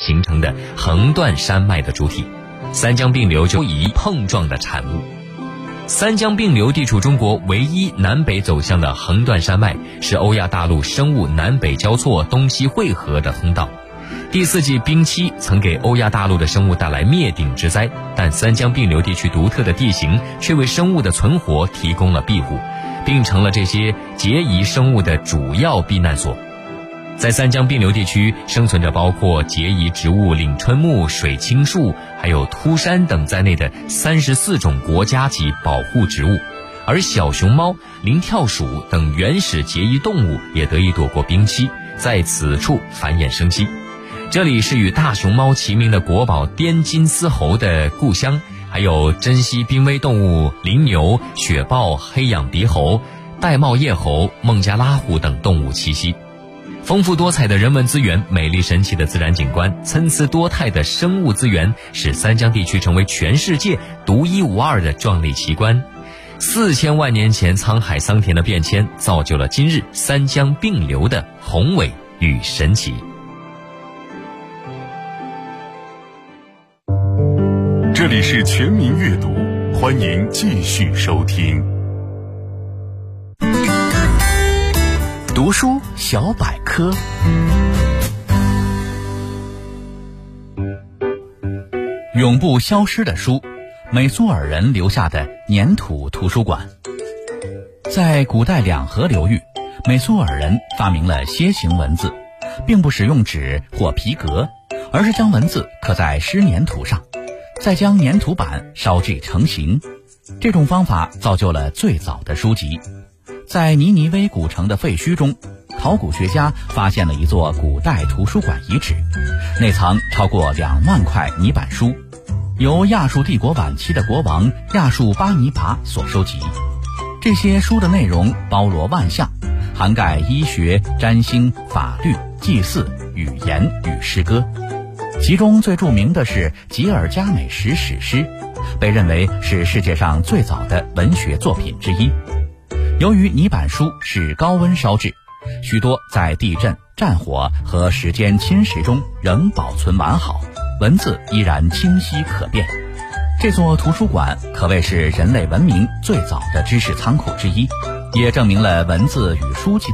形成的横断山脉的主体。三江并流就以碰撞的产物。三江并流地处中国唯一南北走向的横断山脉，是欧亚大陆生物南北交错、东西汇合的通道。第4纪冰期曾给欧亚大陆的生物带来灭顶之灾，但三江并流地区独特的地形却为生物的存活提供了庇护，并成了这些孑遗生物的主要避难所。在三江并流地区生存着包括孑遗植物岭春木、水青树还有秃山等在内的34种国家级保护植物，而小熊猫、鳞跳鼠等原始孑遗动物也得以躲过冰期，在此处繁衍生息。这里是与大熊猫齐名的国宝滇金丝猴的故乡，还有珍稀濒危动物羚牛、雪豹、黑仰鼻猴、玳瑁叶猴、孟加拉虎等动物栖息。丰富多彩的人文资源、美丽神奇的自然景观、参差多态的生物资源，使三江地区成为全世界独一无二的壮丽奇观。4000万年前沧海桑田的变迁，造就了今日三江并流的宏伟与神奇。 这里是全民阅读，欢迎继续收听。 读书小百科。永不消失的书，美苏尔人留下的粘土图书馆。在古代两河流域，美苏尔人发明了楔形文字，并不使用纸或皮革，而是将文字刻在湿粘土上，再将粘土板烧制成型。这种方法造就了最早的书籍。在尼尼微古城的废墟中，考古学家发现了一座古代图书馆遗址，内藏超过2万块泥板书，由亚述帝国晚期的国王亚述巴尼拔所收集。这些书的内容包罗万象，涵盖医学、占星、法律、祭祀、语言与诗歌。其中最著名的是吉尔加美什史诗，被认为是世界上最早的文学作品之一。由于泥板书是高温烧制，许多在地震、战火和时间侵蚀中仍保存完好，文字依然清晰可辨。这座图书馆可谓是人类文明最早的知识仓库之一，也证明了文字与书籍